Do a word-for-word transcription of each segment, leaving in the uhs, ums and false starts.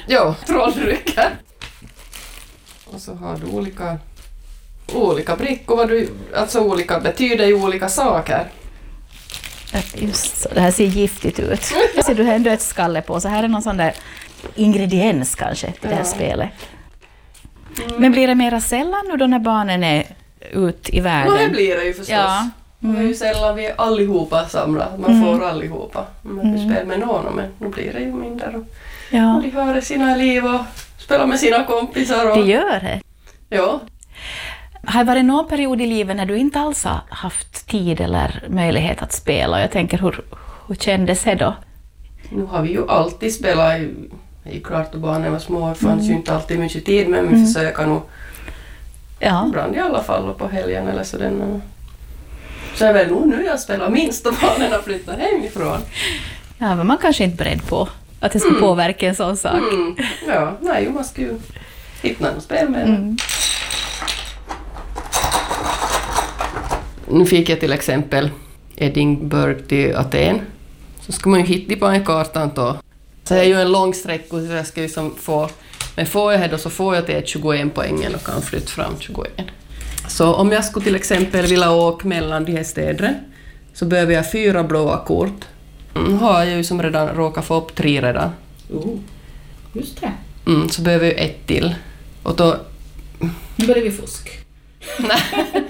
Jo, trolldrycken. Och så har du olika, olika brickor, vad du, alltså olika betyder ju olika saker. Just så, det här ser giftigt ut. Ser du ändå ett skalle på, så här är någon sån där ingrediens kanske till det här ja. spelet. Mm. Men blir det mera sällan nu då när barnen är ut i världen? Ja, det blir det ju förstås. Ja. Mm. Det är ju sällan vi är allihopa samlade. Man mm. får allihopa. Man mm. spelar med någon, men nu blir det ju mindre. Och, ja. och de har sina liv och spelar med sina kompisar. Och... Det gör det. Ja. Har det varit någon period i livet när du inte alls har haft tid eller möjlighet att spela? Jag tänker, hur, hur kändes det då? Nu har vi ju alltid spelat. Det är ju klart att barnen var små. Det fanns mm. ju inte alltid mycket tid, men vi mm. försöker nog ja. ibland i alla fall på helgen eller så den. Så är väl nog nu jag spelar minst och barnen har flyttat hemifrån. Ja, men man kanske inte är beredd på att det ska mm. påverka en sån sak. Mm. Ja, nej, man ska ju hitta något spel med mm. Nu fick jag till exempel Edinburgh till Aten. Så ska man ju hitta på en kartan då. Så det är ju en lång sträcka så jag ska ju som få, men får jag det då så får jag till tjugoen poängen och kan flytta fram tjugoen. Så om jag skulle till exempel vilja åka mellan de här städerna så behöver jag fyra blåa kort. Mm, har jag ju som redan råkat få upp tre redan. Oh, just det. Mm, så behöver jag ett till. Och då... Nu börjar vi fusk. Nej.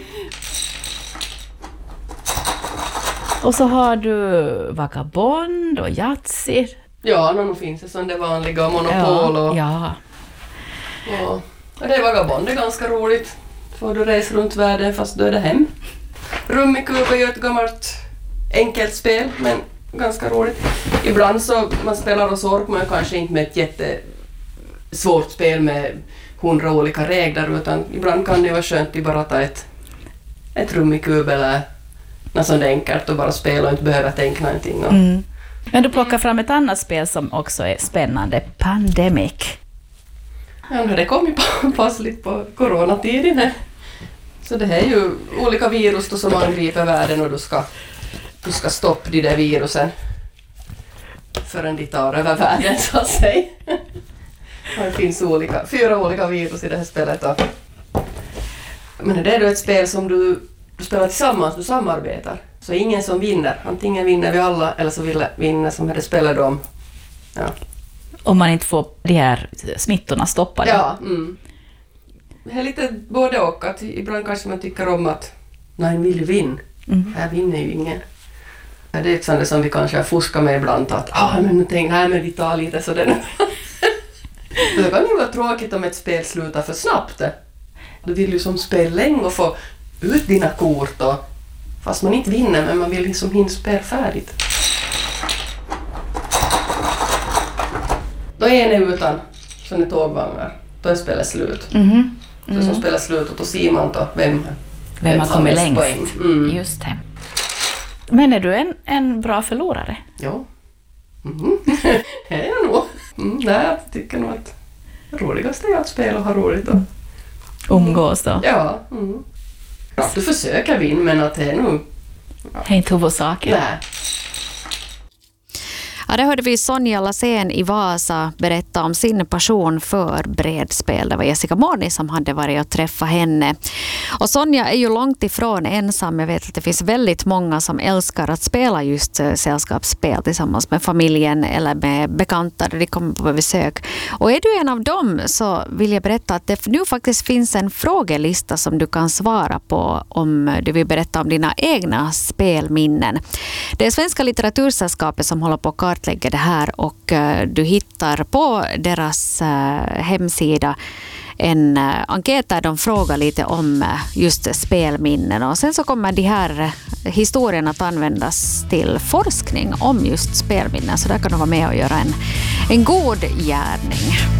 Och så har du Vagabond och Yatzy. Ja, nu finns det som det vanliga, Monopol och... Ja. Och, och det är Vagabond, det är ganska roligt. Får du resa runt världen fast du är det hem. Rummikub är ju ett gammalt enkelt spel, men ganska roligt. Ibland så man spelar och så orkar man kanske inte med ett jättesvårt spel med hundra olika regler, utan ibland kan det vara skönt att bara ta ett, ett rummikub eller något sånt enkelt och bara spela och inte behöva tänka någonting. Och... Mm. Men du plockar fram ett annat spel som också är spännande, Pandemic. Ja, det kom ju passligt på coronatiden. Så det här är ju olika virus då som angriper världen och du ska, du ska stoppa de där virusen förrän de tar över världen så att säga. Och det finns olika, fyra olika virus i det här spelet. Då. Men det är då ett spel som du, du spelar tillsammans, du samarbetar. Så ingen som vinner. Antingen vinner vi alla eller så vinner som hade spelat dem. Ja. Om man inte får de här smittorna stoppade. Ja, mm. Det är lite både och. Att ibland kanske man tycker om att nej, vill ju vinna. Mm. Här vinner ju ingen. Ja, det är ett sånt som vi kanske har fuskat med ibland. Att ah, men tänk, nej, men vi tar lite så den. Det kan ju vara tråkigt om ett spel slutar för snabbt. Du vill ju som spel länge och få ut dina kort. Och, fast man inte vinner, men man vill liksom hinna spela färdigt. Då är en utan sån är tågvagnar. Då är spelet slut. Mm-hmm. Mm. Så som spelar slut och då ser man då vem, vem har kommit längst. Mm. Just det. Men är du en, en bra förlorare? Ja. Mm. Det är jag nog. Mm. Nej, jag tycker nog att det roligaste är att spela och ha roligt. Då. Mm. Umgås då? Ja. Mm. Ja. Du försöker vinna, men att det är nog... Ja. Det är inte huvudsaken. Nej. Ja, det hörde vi Sonja Lassén i Vasa berätta om sin passion för brädspel. Det var Jessica Morni som hade varit och träffat henne. Och Sonja är ju långt ifrån ensam. Jag vet att det finns väldigt många som älskar att spela just sällskapsspel tillsammans med familjen eller med bekanta där de kommer på besök. Och är du en av dem så vill jag berätta att det nu faktiskt finns en frågelista som du kan svara på om du vill berätta om dina egna spelminnen. Det är Svenska litteratursällskapet som håller på att lägger det här och uh, du hittar på deras uh, hemsida en uh, enkät där de frågar lite om uh, just spelminnen och sen så kommer de här uh, historierna att användas till forskning om just spelminnen så där kan du vara med och göra en, en god gärning.